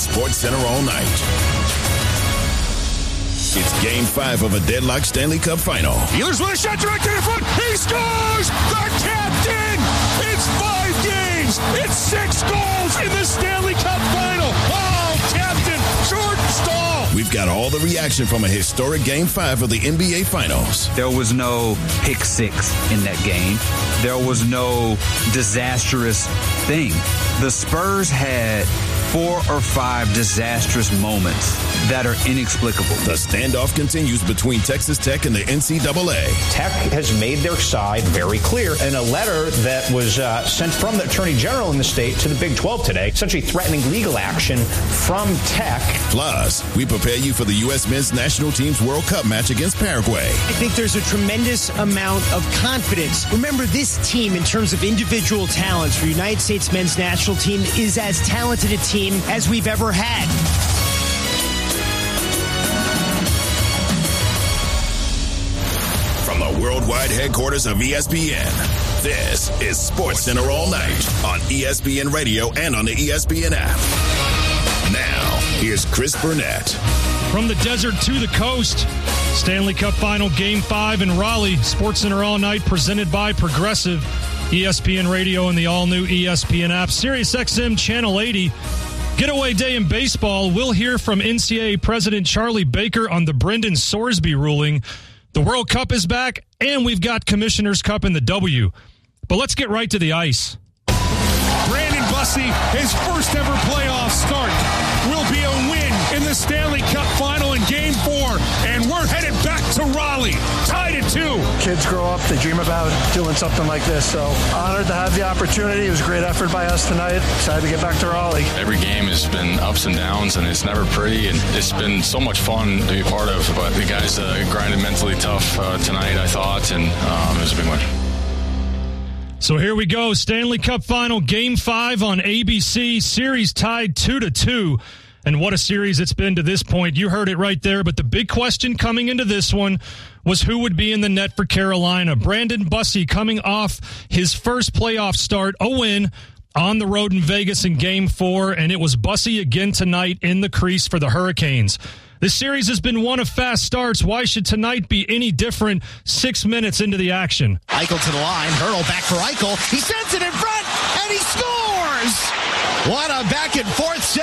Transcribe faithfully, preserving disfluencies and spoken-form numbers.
SportsCenter all night. It's Game five of a deadlock Stanley Cup final. Steelers with a shot directed in front. He scores! The captain! It's five games! It's six goals in the Stanley Cup final! Oh, Captain Jordan Staal! We've got all the reaction from a historic Game five of the N B A Finals. There was no pick six in that game. There was no disastrous thing. The Spurs had four or five disastrous moments that are inexplicable. The standoff continues between Texas Tech and the N C double A. Tech has made their side very clear in a letter that was uh, sent from the Attorney General in the state to the Big twelve today, essentially threatening legal action from Tech. Plus, we prepare you for the U S men's national team's World Cup match against Paraguay. I think there's a tremendous amount of confidence. Remember, this team, in terms of individual talents for United States men's national team, is as talented a team as we've ever had. From the worldwide headquarters of E S P N, this is SportsCenter all night on E S P N Radio and on the E S P N app. Now, here's Chris Burnett. From the desert to the coast, Stanley Cup Final Game five in Raleigh. SportsCenter all night presented by Progressive, E S P N Radio and the all-new E S P N app. SiriusXM Channel eighty. Getaway day in baseball. We'll hear from N C double A President Charlie Baker on the Brendan Sorsby ruling. The World Cup is back, and we've got Commissioner's Cup in the W. But let's get right to the ice. Brandon Bussi, his first ever playoff start, will be a win in the Stanley Cup Final in Game four, and we're headed back to Raleigh, tied at two. Kids grow up, they dream about doing something like this, so honored to have the opportunity. It was a great effort by us tonight. Excited to get back to Raleigh. Every game has been ups and downs, and it's never pretty, and it's been so much fun to be a part of, but the guys uh, grinded mentally tough uh, tonight, I thought, and um, it was a big win. So here we go. Stanley Cup Final Game five on A B C. Series tied two to two. And what a series it's been to this point. You heard it right there. But the big question coming into this one was who would be in the net for Carolina. Brandon Bussi coming off his first playoff start, a win on the road in Vegas in Game four. And it was Bussi again tonight in the crease for the Hurricanes. This series has been one of fast starts. Why should tonight be any different six minutes into the action? Eichel to the line. Hurdle back for Eichel. He sends it in front, and he scores! What a back and forth set.